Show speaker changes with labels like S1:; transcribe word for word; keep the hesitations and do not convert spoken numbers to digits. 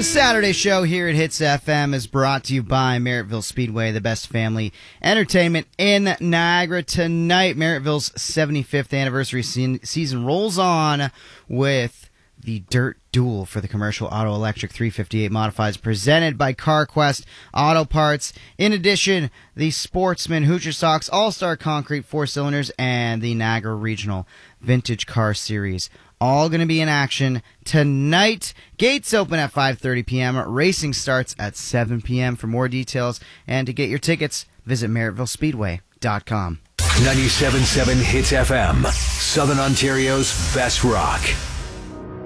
S1: The Saturday show here at Hits F M is brought to you by Merrittville Speedway, the best family entertainment in Niagara. Tonight, Merrittville's seventy-fifth anniversary se- season rolls on with the Dirt Duel for the Commercial Auto Electric three fifty-eight Modifieds presented by CarQuest Auto Parts. In addition, the Sportsman Hoosier Sox All-Star Concrete four cylinders and the Niagara Regional Vintage Car Series. All going to be in action tonight. Gates open at five thirty p.m. Racing starts at seven p.m. For more details and to get your tickets, visit Merrittville Speedway dot com.
S2: ninety-seven point seven Hits F M, Southern Ontario's best rock.